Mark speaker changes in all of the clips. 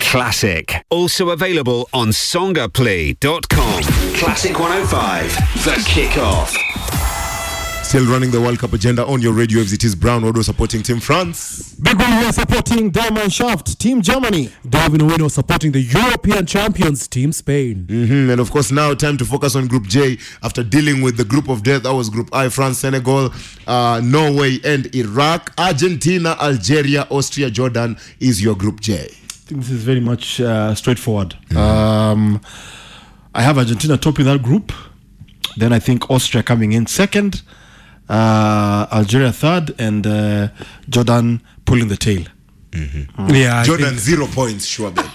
Speaker 1: classic. Also available on songaplay.com. Classic 105, the kickoff.
Speaker 2: Still running the World Cup agenda on your radio. It is Brown Odo supporting Team France.
Speaker 3: Big Win here supporting Diamond Shaft, Team Germany. Darwin Owino supporting the European champions, Team Spain.
Speaker 2: And of course, now time to focus on Group J after dealing with the group of death. That was Group I: France, Senegal, Norway, and Iraq. Argentina, Algeria, Austria, Jordan is your Group J.
Speaker 4: I think this is very much straightforward. I have Argentina topping that group. Then I think Austria coming in second. Algeria third, and Jordan pulling the tail.
Speaker 3: Yeah,
Speaker 2: Jordan 0 points, sure bet.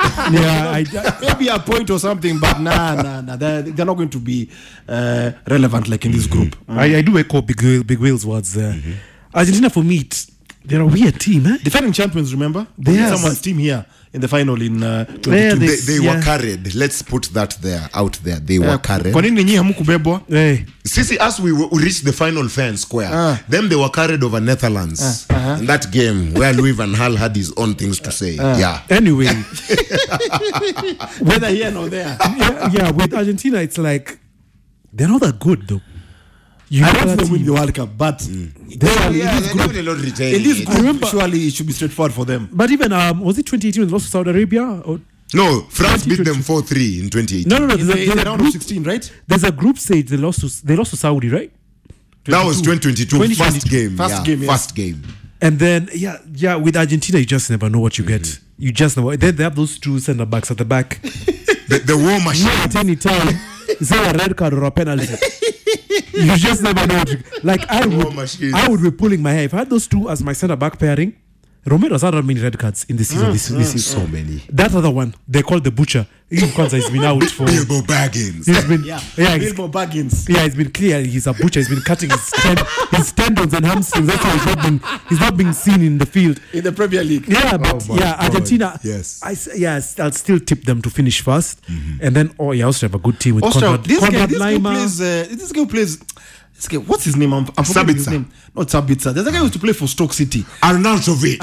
Speaker 4: Maybe a point or something, but nah. They're not going to be relevant like in this group.
Speaker 3: I do echo Big Will's words there. Argentina, for me, they're a weird team, eh?
Speaker 4: Defending champions, remember?
Speaker 3: They are
Speaker 4: someone's team here in the final in 22.
Speaker 2: They were carried. Let's put that out there. They were carried.
Speaker 4: Kwa nini nyinyi hamkubebwa?
Speaker 2: Sisi, as we reached the final fair and square, them they were carried over Netherlands in that game where Louis van Gaal had his own things to say.
Speaker 3: Anyway,
Speaker 4: whether here or there.
Speaker 3: With Argentina, it's like they're not that good though.
Speaker 4: I want them to win the World Cup, but in this group, surely it should be straightforward for them.
Speaker 3: But even was it 2018 when they lost to Saudi Arabia? Or
Speaker 2: no, France beat them 4-3 in 2018.
Speaker 3: No.
Speaker 4: There's a round of 16, right?
Speaker 3: There's a group stage. They lost to Saudi, right?
Speaker 2: That was 2022. First game. First game.
Speaker 3: And then with Argentina, you just never know what you get. You just never. They have those two center backs at the back.
Speaker 2: the war machine.
Speaker 3: At any time, is that a red card or a penalty? You just never know. Like I would be pulling my hair if I had those two as my center back pairing. Romero's had many red cards in the season. This season,
Speaker 2: so many.
Speaker 3: That other one they called the Butcher. He's been out for
Speaker 2: Bilbo Baggins.
Speaker 3: He's been
Speaker 4: Bilbo Baggins.
Speaker 3: Yeah, it's been clear he's a butcher. He's been cutting his tendons and hamstrings. That's why he's not being seen in the field
Speaker 4: in the Premier League.
Speaker 3: Yeah, but Argentina.
Speaker 2: Yes,
Speaker 3: I'll still tip them to finish first, and then Austria have a good team with Konrad Laimer.
Speaker 4: This guy plays. What's his name? I'm forgetting his name. Not Sabitzer. There's a guy who used to play for Stoke City.
Speaker 2: Arnautovic.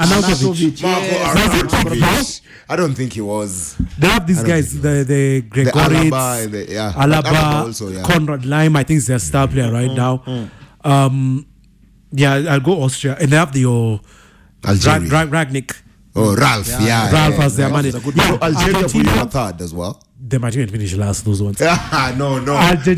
Speaker 4: Yes.
Speaker 2: I don't think he was.
Speaker 3: They have these guys, the Gregoritz, Alaba also, Konrad Laimer. I think he's their star player right now. I'll go Austria. And they have the Ragnick.
Speaker 2: Oh, Ralph.
Speaker 3: Ralph as their manager.
Speaker 2: Algeria for your third as well.
Speaker 3: They might even finish last, those ones.
Speaker 2: No.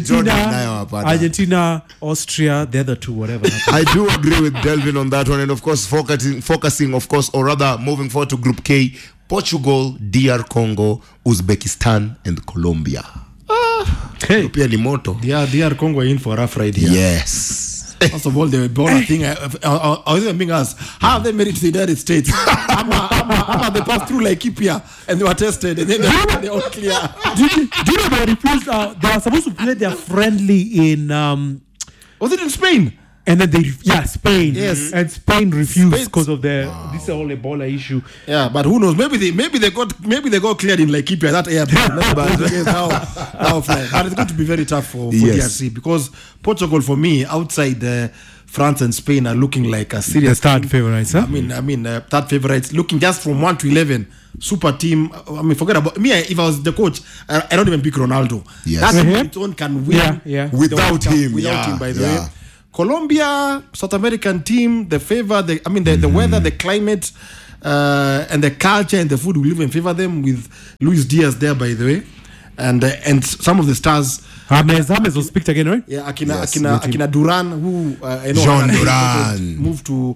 Speaker 3: Argentina, Austria, the other two, whatever.
Speaker 2: I do agree with Delvin on that one. And of course, focusing, of course, or rather moving forward to Group K, Portugal, DR Congo, Uzbekistan, and Colombia.
Speaker 4: Hey.
Speaker 2: DR
Speaker 4: Congo are in for a rough ride here.
Speaker 2: Yes.
Speaker 4: First of all, the Ebola thing, I was even being asked, how have they made it to the United States? They passed through Laikipia and they were tested and then they're all clear.
Speaker 3: Do you know they refused? They were supposed to play their friendly in.
Speaker 4: Was it in Spain?
Speaker 3: And then Spain.
Speaker 4: Yes.
Speaker 3: And Spain refused because of this whole Ebola issue.
Speaker 4: Yeah, but who knows? Maybe they got cleared in Laikipia, that airport. But it's going to be very tough for DRC because Portugal, for me, outside France and Spain are looking like a serious
Speaker 3: third favorites. Huh?
Speaker 4: I mean, third favorites. Looking just from 1 to 11, super team. I mean, forget about me. If I was the coach, I don't even pick Ronaldo.
Speaker 2: Yes.
Speaker 4: That team on its own can win.
Speaker 2: Without him,
Speaker 4: by the way. Colombia, South American team, the weather, the climate, and the culture and the food will even favor them with Luis Diaz there, by the way, and some of the stars.
Speaker 3: James was picked again, right?
Speaker 4: Yeah, Akina Duran, who
Speaker 2: Jean Duran
Speaker 4: moved to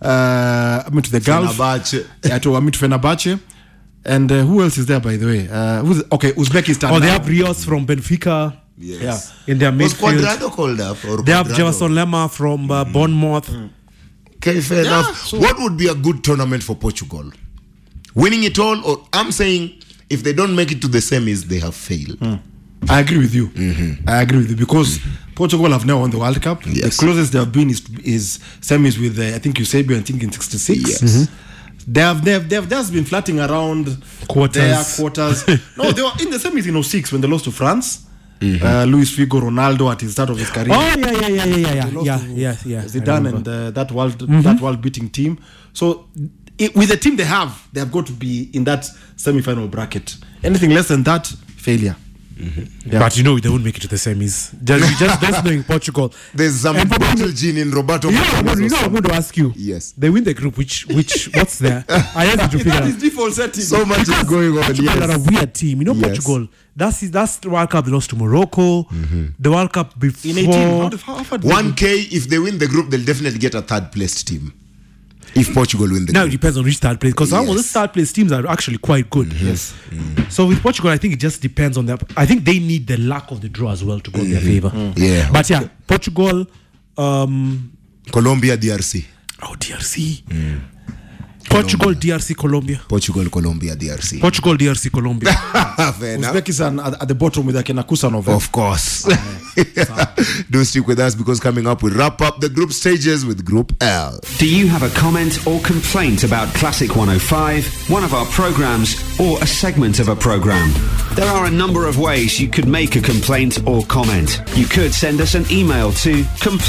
Speaker 4: the Gulf, to Fenerbahce. And who else is there, by the way? Uzbekistan.
Speaker 3: They have Rios from Benfica.
Speaker 2: Yes.
Speaker 3: In their midfield.
Speaker 2: Was Cuadrado called up?
Speaker 3: They have Jefferson Lemma from Bournemouth.
Speaker 2: Okay, fair enough. So what would be a good tournament for Portugal? Winning it all? Or I'm saying if they don't make it to the semis, they have failed.
Speaker 4: I agree with you. I agree with you because Portugal have now won the World Cup.
Speaker 2: Yes.
Speaker 4: The closest they have been is semis with I think Eusebio, I think in 66.
Speaker 2: Yes.
Speaker 4: They have just been flirting around
Speaker 3: quarters.
Speaker 4: No, they were in the semis in 06 when they lost to France. Luis Figo, Ronaldo at the start of his career.
Speaker 3: Yeah.
Speaker 4: Zidane and that world beating team. So with the team they have got to be in that semi-final bracket. Anything less than that, failure.
Speaker 3: Yeah. But they won't make it to the semis. Just knowing Portugal.
Speaker 2: There's some battle gene in Roberto.
Speaker 3: I'm going to ask you.
Speaker 2: Yes.
Speaker 3: They win the group. Which what's there? I have to figure
Speaker 4: that
Speaker 3: out.
Speaker 4: is default setting.
Speaker 2: So much is going on.
Speaker 3: Portugal are a weird team.
Speaker 2: Yes.
Speaker 3: Portugal. That's the World Cup they lost to Morocco. The World Cup before.
Speaker 4: In 18. How far
Speaker 2: 1K, if they win the group, they'll definitely get a third placed team. If Portugal win the
Speaker 3: now
Speaker 2: group.
Speaker 3: it depends on which third place, because some of the third place teams are actually quite good.
Speaker 2: Yes.
Speaker 3: So with Portugal, I think it just depends on that. I think they need the luck of the draw as well to go in their favor.
Speaker 2: Yeah.
Speaker 3: But yeah, Portugal,
Speaker 2: Colombia, DRC.
Speaker 3: Oh, DRC. Portugal, DRC, Colombia.
Speaker 2: Portugal, Colombia, DRC.
Speaker 3: Portugal, DRC, Colombia.
Speaker 2: Fair enough.
Speaker 4: Uzbekistan at the bottom with Akina Kusanov.
Speaker 2: Of course. Do stick with us, because coming up, we wrap up the group stages with Group L.
Speaker 1: Do you have a comment or complaint about Classic 105, one of our programs, or a segment of a program? There are a number of ways you could make a complaint or comment. You could send us an email to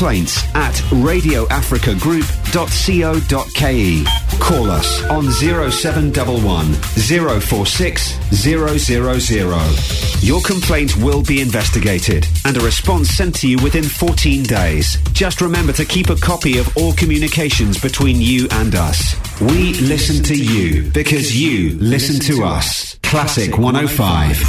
Speaker 1: complaints@radioafricagroup.co.ke. Call us on 0711 046 000. Your complaint will be investigated and a response sent to you within 14 days. Just remember to keep a copy of all communications between you and us. We listen to you because you listen to us. Classic 105.